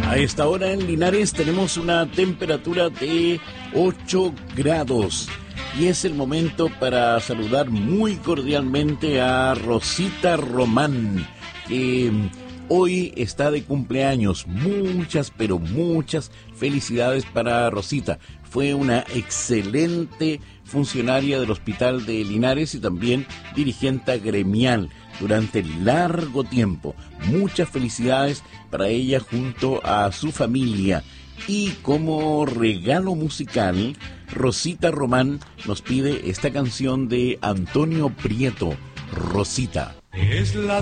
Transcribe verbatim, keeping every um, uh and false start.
A esta hora en Linares tenemos una temperatura de ocho grados y es el momento para saludar muy cordialmente a Rosita Román, que hoy está de cumpleaños. Muchas, pero muchas felicidades para Rosita. Fue una excelente funcionaria del Hospital de Linares y también dirigente gremial durante largo tiempo. Muchas felicidades para ella junto a su familia. Y como regalo musical, Rosita Román nos pide esta canción de Antonio Prieto, Rosita. Es la